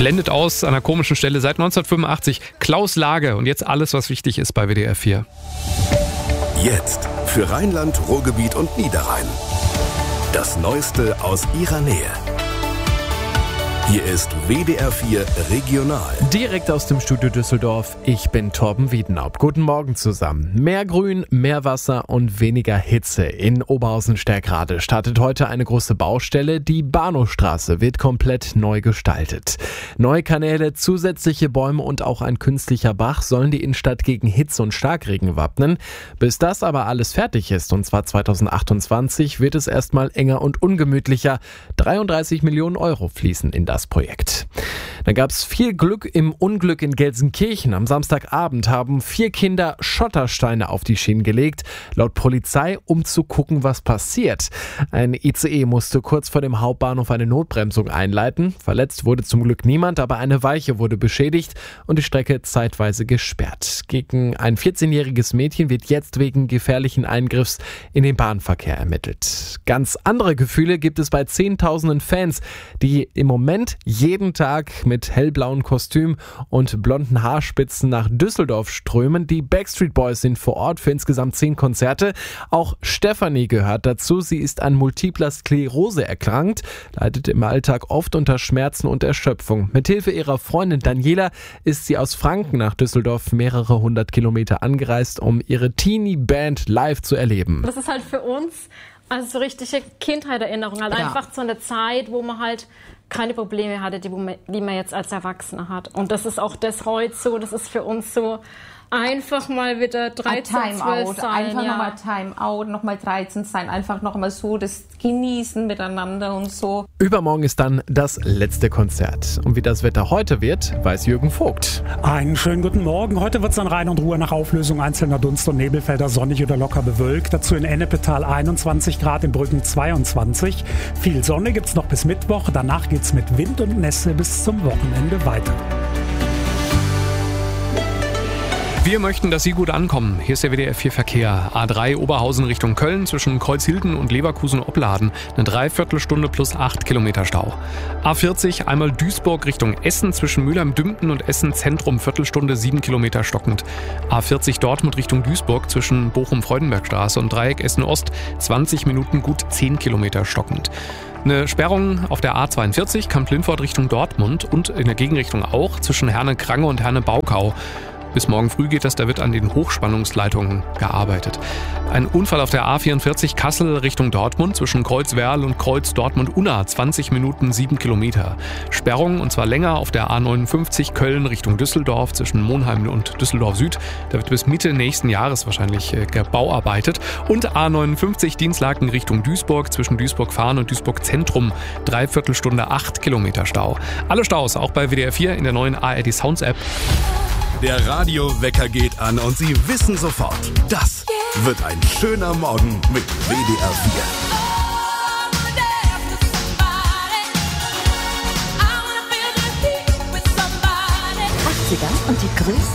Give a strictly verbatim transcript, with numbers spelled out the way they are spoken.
blendet aus an einer komischen Stelle seit neunzehnhundertfünfundachtzig. Klaus Lage und jetzt alles, was wichtig ist bei W D R vier. Jetzt für Rheinland, Ruhrgebiet und Niederrhein. Das Neueste aus ihrer Nähe. Hier ist W D R vier Regional. Direkt aus dem Studio Düsseldorf, ich bin Torben Wiedenaup. Guten Morgen zusammen. Mehr Grün, mehr Wasser und weniger Hitze. In Oberhausen-Stärkrade startet heute eine große Baustelle. Die Bahnhofstraße wird komplett neu gestaltet. Neue Kanäle, zusätzliche Bäume und auch ein künstlicher Bach sollen die Innenstadt gegen Hitze und Starkregen wappnen. Bis das aber alles fertig ist, und zwar zweitausendachtundzwanzig, wird es erstmal enger und ungemütlicher. dreiunddreißig Millionen Euro fließen in das Projekt. Dann gab es viel Glück im Unglück in Gelsenkirchen. Am Samstagabend haben vier Kinder Schottersteine auf die Schienen gelegt, laut Polizei, um zu gucken, was passiert. Ein I C E musste kurz vor dem Hauptbahnhof eine Notbremsung einleiten. Verletzt wurde zum Glück niemand, aber eine Weiche wurde beschädigt und die Strecke zeitweise gesperrt. Gegen ein vierzehnjähriges Mädchen wird jetzt wegen gefährlichen Eingriffs in den Bahnverkehr ermittelt. Ganz andere Gefühle gibt es bei zehntausenden Fans, die im Moment jeden Tag mit hellblauen Kostüm und blonden Haarspitzen nach Düsseldorf strömen. Die Backstreet Boys sind vor Ort für insgesamt zehn Konzerte. Auch Stefanie gehört dazu. Sie ist an multipler Sklerose erkrankt, leidet im Alltag oft unter Schmerzen und Erschöpfung. Mithilfe ihrer Freundin Daniela ist sie aus Franken nach Düsseldorf mehrere hundert Kilometer angereist, um ihre Teenie-Band live zu erleben. Das ist halt für uns also so richtige Kindheitserinnerung, halt ja. Einfach so eine Zeit, wo man halt keine Probleme hatte, die, wo man, die man jetzt als Erwachsener hat. Und das ist auch das heute so, das ist für uns so einfach mal wieder dreizehn, zwölf sein. Einfach ja. nochmal Time-out, nochmal dreizehn sein, einfach nochmal so das Genießen miteinander und so. Übermorgen ist dann das letzte Konzert. Und wie das Wetter heute wird, weiß Jürgen Vogt. Einen schönen guten Morgen. Heute wird es dann Rhein und Ruhr nach Auflösung einzelner Dunst- und Nebelfelder sonnig oder locker bewölkt. Dazu in Ennepetal einundzwanzig Grad, in Brücken zweiundzwanzig. Viel Sonne gibt es noch bis Mittwoch. Danach geht es mit Wind und Nässe bis zum Wochenende weiter. Wir möchten, dass Sie gut ankommen. Hier ist der W D R vier Verkehr. A drei Oberhausen Richtung Köln zwischen Kreuzhilden und Leverkusen-Opladen. Eine Dreiviertelstunde plus acht Kilometer Stau. A vierzig einmal Duisburg Richtung Essen zwischen Mülheim-Dümpten und Essen Zentrum. Viertelstunde sieben Kilometer stockend. A vierzig Dortmund Richtung Duisburg zwischen Bochum-Freudenbergstraße und Dreieck Essen-Ost. zwanzig Minuten gut zehn Kilometer stockend. Eine Sperrung auf der A zweiundvierzig Kamp-Lindfort Richtung Dortmund und in der Gegenrichtung auch zwischen Herne-Krange und Herne-Baukau. Bis morgen früh geht das, da wird an den Hochspannungsleitungen gearbeitet. Ein Unfall auf der A vierundvierzig Kassel Richtung Dortmund zwischen Kreuzwerl und Kreuz Dortmund-Unna, zwanzig Minuten sieben Kilometer. Sperrung und zwar länger auf der A neunundfünfzig Köln Richtung Düsseldorf zwischen Monheim und Düsseldorf Süd. Da wird bis Mitte nächsten Jahres wahrscheinlich gebauarbeitet. Und A neunundfünfzig Dienstlaken Richtung Duisburg zwischen Duisburg-Fahren und Duisburg-Zentrum, Dreiviertelstunde acht Kilometer Stau. Alle Staus auch bei W D R vier in der neuen A R D Sounds App. Der Radiowecker geht an und Sie wissen sofort, das wird ein schöner Morgen mit W D R vier. achtziger und die größten